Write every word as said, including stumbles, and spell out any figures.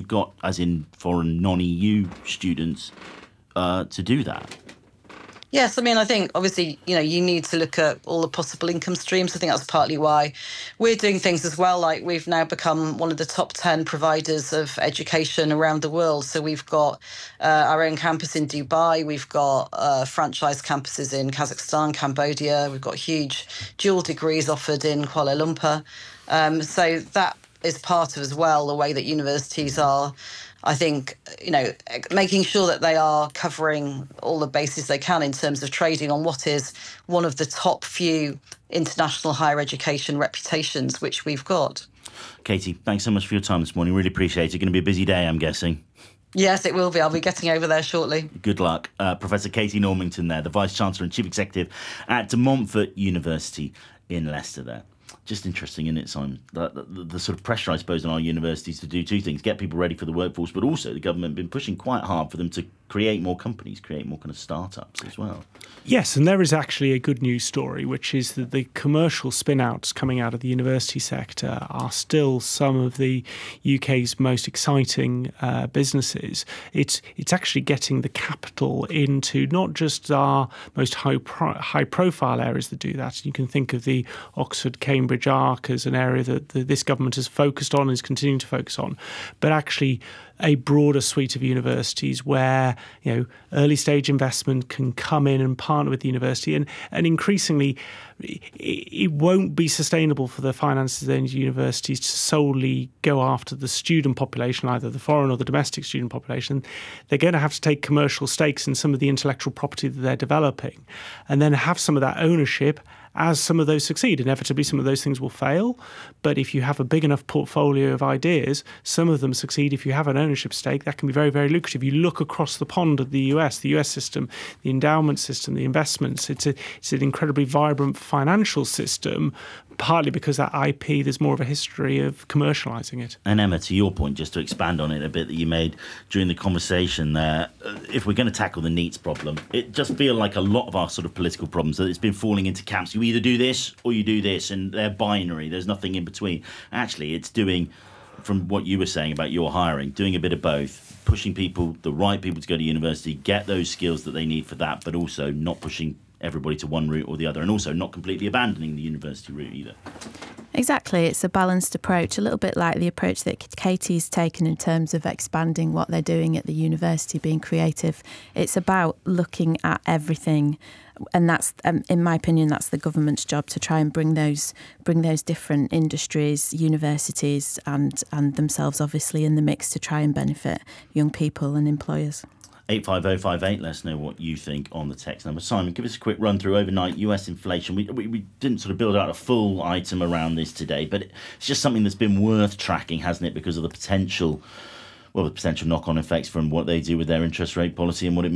you've got, as in foreign non-E U students, uh, to do that? Yes, I mean, I think obviously, you know, you need to look at all the possible income streams. I think that's partly why we're doing things as well. Like we've now become one of the top ten providers of education around the world. So we've got uh, our own campus in Dubai. We've got uh, franchise campuses in Kazakhstan, Cambodia. We've got huge dual degrees offered in Kuala Lumpur. Um, so that is part of as well the way that universities are, I think, you know, making sure that they are covering all the bases they can in terms of trading on what is one of the top few international higher education reputations which we've got. Katie, thanks so much for your time this morning. Really appreciate it. Going to be a busy day, I'm guessing. Yes, it will be. I'll be getting over there shortly. Good luck. Uh, Professor Katie Normington there, the Vice-Chancellor and Chief Executive at De Montfort University in Leicester there. Just interesting, isn't it, Simon? The, the, the sort of pressure, I suppose, on our universities to do two things: get people ready for the workforce, but also the government been pushing quite hard for them to create more companies, create more kind of startups as well. Yes, and there is actually a good news story, which is that the commercial spin-outs coming out of the university sector are still some of the U K's most exciting uh, businesses. It's it's actually getting the capital into not just our most high pro- high-profile areas that do that. You can think of the Oxford-Cambridge arc as an area that the, this government has focused on and is continuing to focus on, but actually a broader suite of universities where, you know, early stage investment can come in and partner with the university, and, and increasingly it, it won't be sustainable for the finances of those universities to solely go after the student population, either the foreign or the domestic student population. They're going to have to take commercial stakes in some of the intellectual property that they're developing and then have some of that ownership as some of those succeed. Inevitably, some of those things will fail. But if you have a big enough portfolio of ideas, some of them succeed. If you have an ownership stake, that can be very, very lucrative. You look across the pond at the U S, the U S system, the endowment system, the investments. It's, a, it's an incredibly vibrant financial system, partly because that I P, there's more of a history of commercialising it. And Emma, to your point, just to expand on it a bit that you made during the conversation there, if we're going to tackle the NEETs problem, it just feels like a lot of our sort of political problems, that it's been falling into camps. You either do this or you do this, and they're binary. There's nothing in between. Actually, it's doing, from what you were saying about your hiring, doing a bit of both, pushing people, the right people to go to university, get those skills that they need for that, but also not pushing everybody to one route or the other, and also not completely abandoning the university route either. Exactly. It's a balanced approach, a little bit like the approach that Katie's taken in terms of expanding what they're doing at the university, being creative. It's about looking at everything, and that's, um, in my opinion, that's the government's job, to try and bring those bring those different industries, universities, and and themselves obviously in the mix to try and benefit young people and employers. eight five oh five eight, let us know what you think on the text number. Simon, give us a quick run through overnight U S inflation. We, we we didn't sort of build out a full item around this today, but it's just something that's been worth tracking, hasn't it, because of the potential, well, the potential knock-on effects from what they do with their interest rate policy and what it